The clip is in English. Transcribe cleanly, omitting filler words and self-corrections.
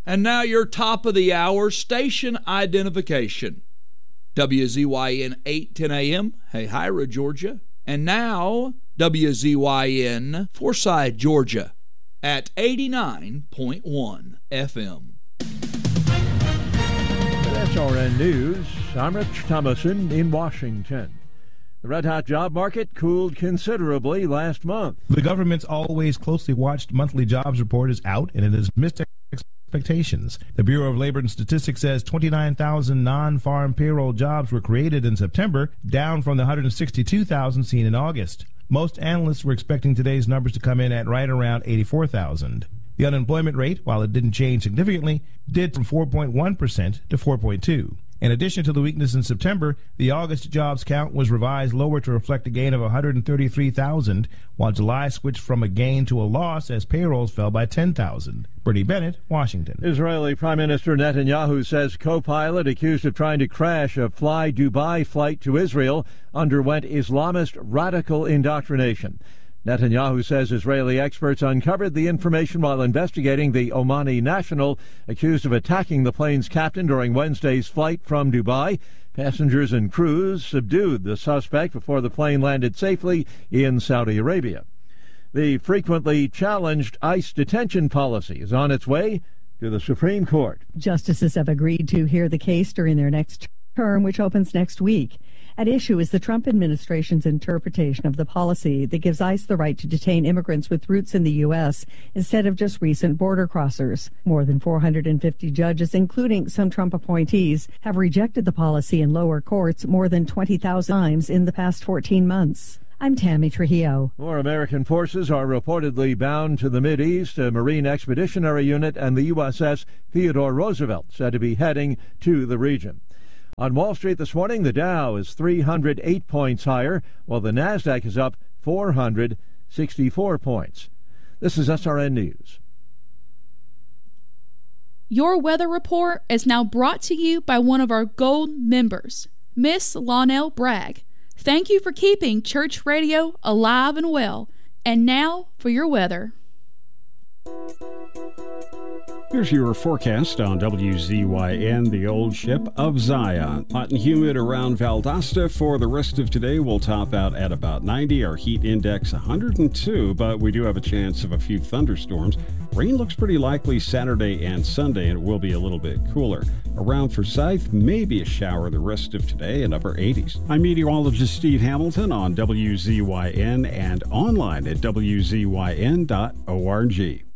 And now your top of the hour station identification. WZYN 810 AM, Hey Hira, Georgia. And now WZYN Forsyth, Georgia at 89.1 FM. At SRN News, I'm Rich Thomason in Washington. The red-hot job market cooled considerably last month. The government's always closely watched monthly jobs report is out, and it has missed expectations. The Bureau of Labor and Statistics says 29,000 non-farm payroll jobs were created in September, down from the 162,000 seen in August. Most analysts were expecting today's numbers to come in at right around 84,000. The unemployment rate, while it didn't change significantly, did from 4.1% to 4.2%. In addition to the weakness in September, the August jobs count was revised lower to reflect a gain of 133,000, while July switched from a gain to a loss as payrolls fell by 10,000. Bernie Bennett, Washington. Israeli Prime Minister Netanyahu says co-pilot accused of trying to crash a Fly Dubai flight to Israel underwent Islamist radical indoctrination. Netanyahu says Israeli experts uncovered the information while investigating the Omani national accused of attacking the plane's captain during Wednesday's flight from Dubai. Passengers and crews subdued the suspect before the plane landed safely in Saudi Arabia. The frequently challenged ICE detention policy is on its way to the Supreme Court. Justices have agreed to hear the case during their next term, which opens next week. At issue is the Trump administration's interpretation of the policy that gives ICE the right to detain immigrants with roots in the U.S. instead of just recent border crossers. More than 450 judges, including some Trump appointees, have rejected the policy in lower courts more than 20,000 times in the past 14 months. I'm Tammy Trujillo. More American forces are reportedly bound to the Mideast. A Marine Expeditionary Unit and the USS Theodore Roosevelt said to be heading to the region. On Wall Street this morning, the Dow is 308 points higher, while the Nasdaq is up 464 points. This is SRN News. Your weather report is now brought to you by one of our Gold members, Miss Lonell Bragg. Thank you for keeping church radio alive and well. And now for your weather. Here's your forecast on WZYN, the old ship of Zion. Hot and humid around Valdosta for the rest of today. We'll top out at about 90. Our heat index 102, but we do have a chance of a few thunderstorms. Rain looks pretty likely Saturday and Sunday, and it will be a little bit cooler. Around Forsyth, maybe a shower the rest of today in upper 80s. I'm meteorologist Steve Hamilton on WZYN and online at WZYN.org.